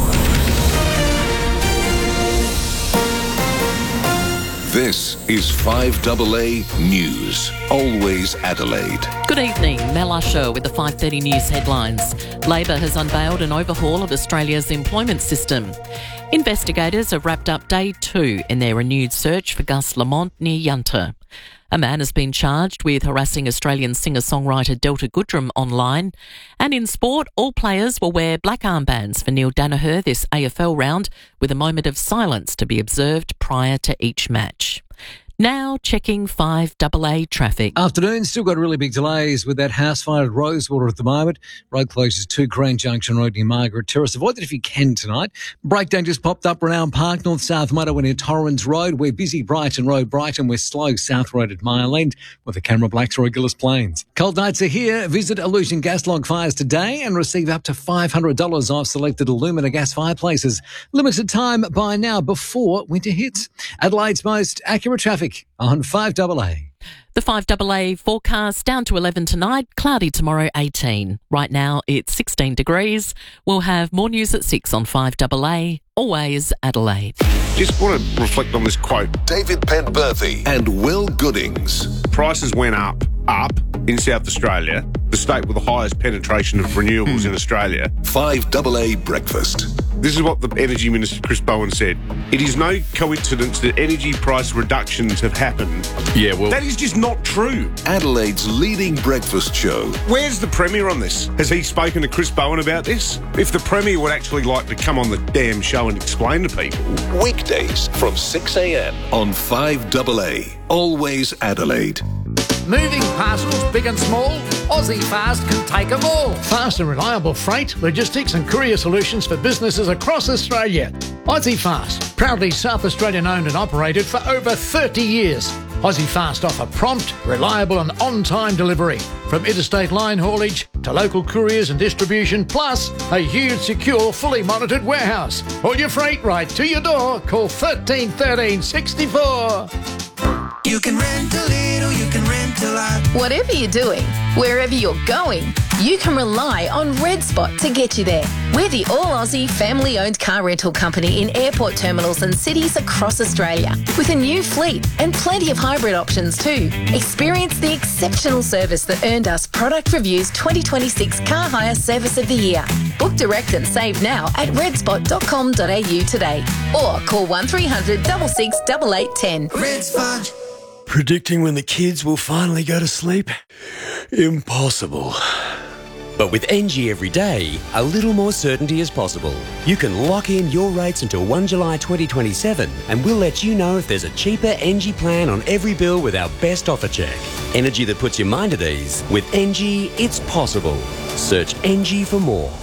This is 5AA News. Always Adelaide. Good evening, Mel Usher with the 5:30 News headlines. Labor has unveiled an overhaul of Australia's employment system. Investigators have wrapped up day 2 in their renewed search for Gus Lamont near Yunta. A man has been charged with harassing Australian singer-songwriter Delta Goodrem online. And in sport, all players will wear black armbands for Neil Danaher this AFL round, with a moment of silence to be observed prior to each match. Now checking 5AA traffic. Afternoon, still got really big delays with that house fire at Rosewater at the moment. Road closures to Crane Junction Road near Margaret Terrace. Avoid that if you can tonight. Breakdown just popped up Renown Park, North-South Motorway near Torrens Road. We're busy Brighton Road, Brighton. We're slow South Road at Mile End with the camera black through Gillis Plains. Cold nights are here. Visit Illusion Gas Log Fires today and receive up to $500 off selected Illumina gas fireplaces. Limited time by now before winter hits. Adelaide's most accurate traffic on 5AA. The 5AA forecast down to 11 tonight, cloudy tomorrow 18. Right now it's 16 degrees. We'll have more news at 6 on 5AA. Always Adelaide. Just want to reflect on this quote. David Penberthy and Will Goodings. Prices went up in South Australia, the state with the highest penetration of renewables in Australia. 5AA Breakfast. This is what the Energy Minister Chris Bowen said. It is no coincidence that energy price reductions have happened. Yeah, well, that is just not true. Adelaide's leading breakfast show. Where's the Premier on this? Has he spoken to Chris Bowen about this? If the Premier would actually like to come on the damn show and explain to people. Weekdays from 6 a.m. on 5AA. Always Adelaide. Moving parcels big and small, Aussie Fast can take them all. Fast and reliable freight, logistics and courier solutions for businesses across Australia. Aussie Fast, proudly South Australian owned and operated for over 30 years. Aussie Fast offer prompt, reliable and on-time delivery. From interstate line haulage to local couriers and distribution, plus a huge, secure, fully monitored warehouse. All your freight right to your door. Call 13 13 64. You can rent a little, you can rent a lot. Whatever you're doing, wherever you're going, you can rely on Red Spot to get you there. We're the all-Aussie family-owned car rental company in airport terminals and cities across Australia, with a new fleet and plenty of hybrid options too. Experience the exceptional service that earned us Product Review's 2026 Car Hire Service of the Year. Book direct and save now at redspot.com.au today, or call 1300 66 8810. Red Spot. Predicting when the kids will finally go to sleep? Impossible. But with NG every day, a little more certainty is possible. You can lock in your rates until 1 July 2027 and we'll let you know if there's a cheaper NG plan on every bill with our best offer check. Energy that puts your mind at ease. With NG, it's possible. Search NG for more.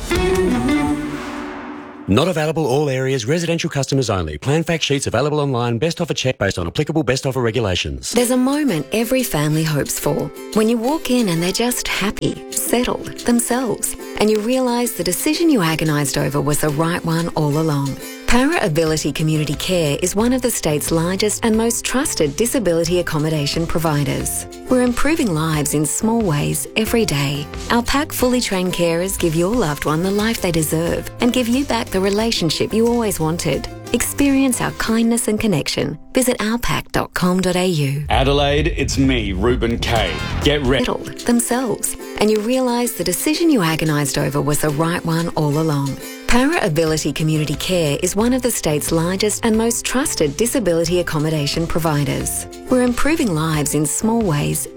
Not available all areas, residential customers only. Plan fact sheets available online. Best offer check based on applicable best offer regulations. There's a moment every family hopes for. When you walk in and they're just happy, settled, themselves. And you realise the decision you agonised over was the right one all along. Para Ability Community Care is one of the state's largest and most trusted disability accommodation providers. We're improving lives in small ways every day. Our PAC fully trained carers give your loved one the life they deserve and give you back the relationship you always wanted. Experience our kindness and connection. Visit ourpac.com.au. Adelaide, it's me, Ruben K. Get ready. Themselves, and you realise the decision you agonised over was the right one all along. Para Ability Community Care is one of the state's largest and most trusted disability accommodation providers. We're improving lives in small ways